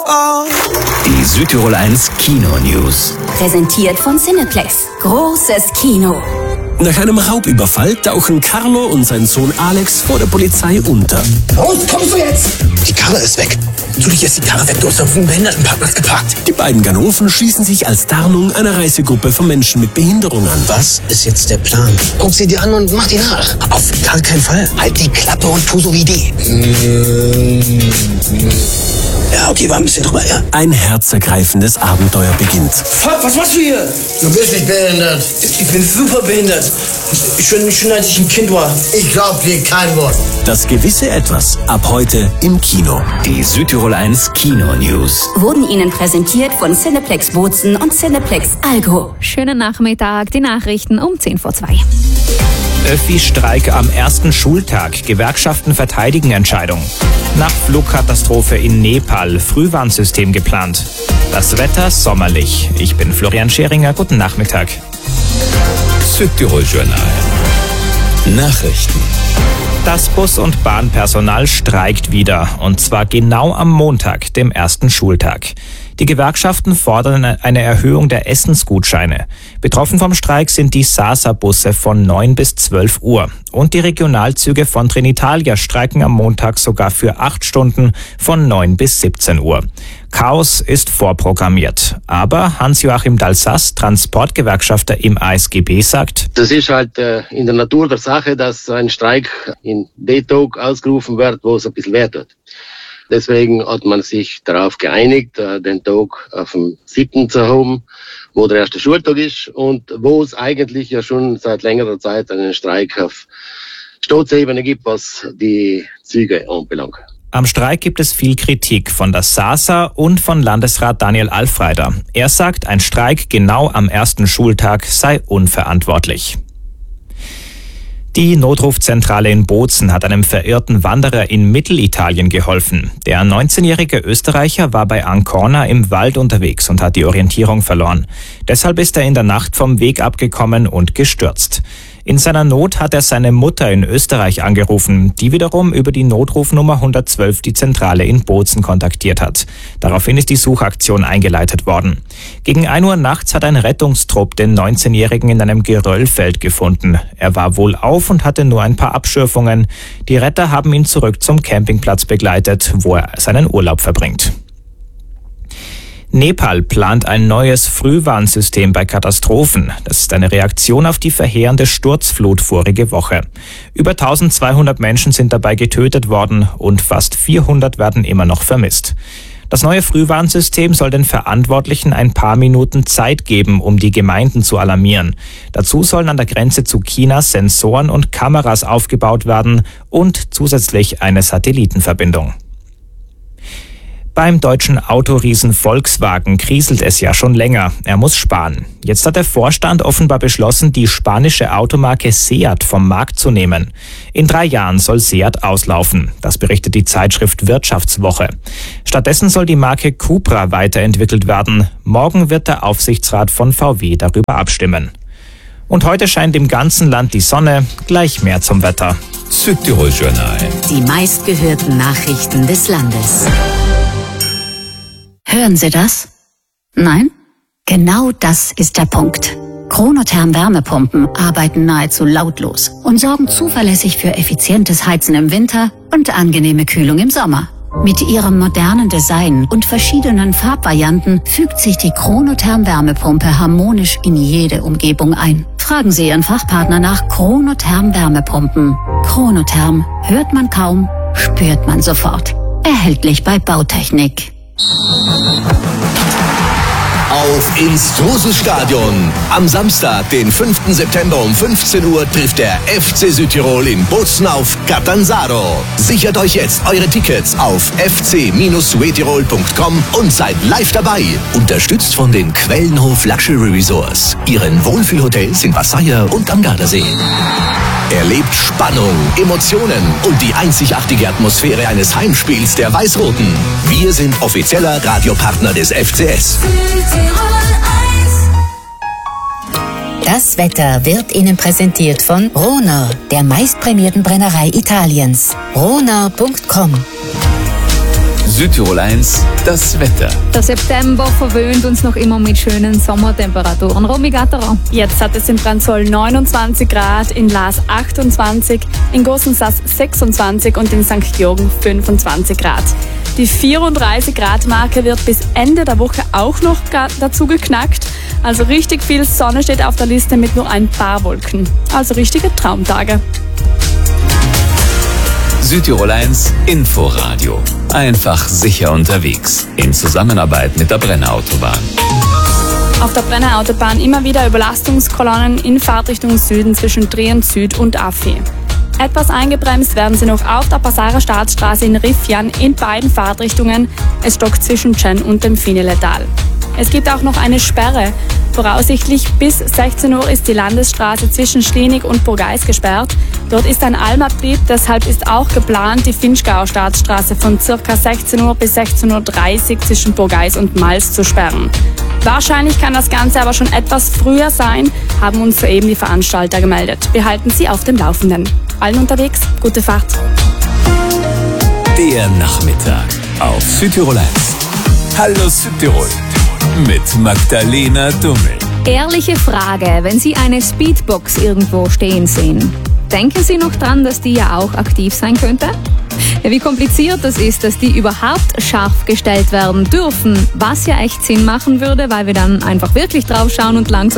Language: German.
Die Südtirol 1 Kino-News. Präsentiert von Cineplex. Großes Kino. Nach einem Raubüberfall tauchen Carlo und sein Sohn Alex vor der Polizei unter. Raus, kommst du jetzt? Die Karre ist weg. Natürlich ist die Karre weg, du hast auf dem Behindertenparkplatz geparkt. Die beiden Ganoven schließen sich als Tarnung einer Reisegruppe von Menschen mit Behinderung an. Was ist jetzt der Plan? Guck sie dir an und mach die nach. Auf gar keinen Fall. Halt die Klappe und tu so wie die. Ja, okay, war ein bisschen drüber, ja. Ein herzergreifendes Abenteuer beginnt. Fuck, was machst du hier? Du bist nicht behindert. Ich bin super behindert. Schon als ich ein Kind war. Ich glaub dir kein Wort. Das gewisse Etwas. Ab heute im Kino. Die Südtirol 1 Kino-News. Wurden Ihnen präsentiert von Cineplex Bozen und Cineplex Algo. Schönen Nachmittag, die Nachrichten um 2:10. Öffi-Streik am ersten Schultag. Gewerkschaften verteidigen Entscheidung. Nach Flugkatastrophe in Nepal. Frühwarnsystem geplant. Das Wetter sommerlich. Ich bin Florian Scheringer. Guten Nachmittag. Südtirol Journal. Nachrichten. Das Bus- und Bahnpersonal streikt wieder. Und zwar genau am Montag, dem ersten Schultag. Die Gewerkschaften fordern eine Erhöhung der Essensgutscheine. Betroffen vom Streik sind die SASA-Busse von 9 bis 12 Uhr. Und die Regionalzüge von Trenitalia streiken am Montag sogar für 8 Stunden von 9 bis 17 Uhr. Chaos ist vorprogrammiert. Aber Hans-Joachim Dalsas, Transportgewerkschafter im ASGB, sagt: Das ist halt in der Natur der Sache, dass ein Streik in dem Tag ausgerufen wird, wo es ein bisschen weh tut. Deswegen hat man sich darauf geeinigt, den Tag auf den 7. zu haben, wo der erste Schultag ist und wo es eigentlich ja schon seit längerer Zeit einen Streik auf Staatsebene gibt, was die Züge anbelangt. Am Streik gibt es viel Kritik von der SASA und von Landesrat Daniel Alfreider. Er sagt, ein Streik genau am ersten Schultag sei unverantwortlich. Die Notrufzentrale in Bozen hat einem verirrten Wanderer in Mittelitalien geholfen. Der 19-jährige Österreicher war bei Ancona im Wald unterwegs und hat die Orientierung verloren. Deshalb ist er in der Nacht vom Weg abgekommen und gestürzt. In seiner Not hat er seine Mutter in Österreich angerufen, die wiederum über die Notrufnummer 112 die Zentrale in Bozen kontaktiert hat. Daraufhin ist die Suchaktion eingeleitet worden. Gegen 1 Uhr nachts hat ein Rettungstrupp den 19-Jährigen in einem Geröllfeld gefunden. Er war wohlauf und hatte nur ein paar Abschürfungen. Die Retter haben ihn zurück zum Campingplatz begleitet, wo er seinen Urlaub verbringt. Nepal plant ein neues Frühwarnsystem bei Katastrophen. Das ist eine Reaktion auf die verheerende Sturzflut vorige Woche. Über 1200 Menschen sind dabei getötet worden und fast 400 werden immer noch vermisst. Das neue Frühwarnsystem soll den Verantwortlichen ein paar Minuten Zeit geben, um die Gemeinden zu alarmieren. Dazu sollen an der Grenze zu China Sensoren und Kameras aufgebaut werden und zusätzlich eine Satellitenverbindung. Beim deutschen Autoriesen Volkswagen kriselt es ja schon länger. Er muss sparen. Jetzt hat der Vorstand offenbar beschlossen, die spanische Automarke Seat vom Markt zu nehmen. In 3 Jahren soll Seat auslaufen. Das berichtet die Zeitschrift Wirtschaftswoche. Stattdessen soll die Marke Cupra weiterentwickelt werden. Morgen wird der Aufsichtsrat von VW darüber abstimmen. Und heute scheint im ganzen Land die Sonne. Gleich mehr zum Wetter. Südtirol Journal. Die meistgehörten Nachrichten des Landes. Hören Sie das? Nein? Genau das ist der Punkt. Chronotherm Wärmepumpen arbeiten nahezu lautlos und sorgen zuverlässig für effizientes Heizen im Winter und angenehme Kühlung im Sommer. Mit ihrem modernen Design und verschiedenen Farbvarianten fügt sich die Chronotherm Wärmepumpe harmonisch in jede Umgebung ein. Fragen Sie Ihren Fachpartner nach Chronotherm Wärmepumpen. Chronotherm hört man kaum, spürt man sofort. Erhältlich bei Bautechnik. Auf ins Trosel-Stadion. Am Samstag, den 5. September um 15 Uhr trifft der FC Südtirol in Bozen auf Catanzaro. Sichert euch jetzt eure Tickets auf fc-suetirol.com und seid live dabei. Unterstützt von den Quellenhof Luxury Resorts, ihren Wohlfühlhotels in Wassaia und am Gardasee. Erlebt Spannung, Emotionen und die einzigartige Atmosphäre eines Heimspiels der Weiß-Roten. Wir sind offizieller Radiopartner des FCS. Das Wetter wird Ihnen präsentiert von Ronor, der meistprämierten Brennerei Italiens. Ronor.com Südtirol 1, das Wetter. Der September verwöhnt uns noch immer mit schönen Sommertemperaturen. Romy Gatterer. Jetzt hat es in Brandsol 29 Grad, in Laas 28, in Gosensass 26 und in St. Georgen 25 Grad. Die 34 Grad Marke wird bis Ende der Woche auch noch dazu geknackt. Also richtig viel Sonne steht auf der Liste mit nur ein paar Wolken. Also richtige Traumtage. Südtirol 1 Inforadio. Einfach sicher unterwegs. In Zusammenarbeit mit der Brenner Autobahn. Auf der Brenner Autobahn immer wieder Überlastungskolonnen in Fahrtrichtung Süden zwischen Trient Süd und Affi. Etwas eingebremst werden sie noch auf der Passarer Staatsstraße in Riffian in beiden Fahrtrichtungen. Es stockt zwischen Chen und dem Fineletal. Es gibt auch noch eine Sperre. Voraussichtlich bis 16 Uhr ist die Landesstraße zwischen Schlienig und Burgeis gesperrt. Dort ist ein Almabbetrieb, deshalb ist auch geplant, die Finchgauer Staatsstraße von ca. 16 Uhr bis 16.30 Uhr zwischen Burgeis und Mals zu sperren. Wahrscheinlich kann das Ganze aber schon etwas früher sein, haben uns soeben die Veranstalter gemeldet. Wir halten Sie auf dem Laufenden. Allen unterwegs, gute Fahrt. Der Nachmittag auf Südtirol 1. Hallo Südtirol mit Magdalena Dummel. Ehrliche Frage, wenn Sie eine Speedbox irgendwo stehen sehen, denken Sie noch dran, dass die ja auch aktiv sein könnte? Ja, wie kompliziert das ist, dass die überhaupt scharf gestellt werden dürfen, was ja echt Sinn machen würde, weil wir dann einfach wirklich drauf schauen und langsam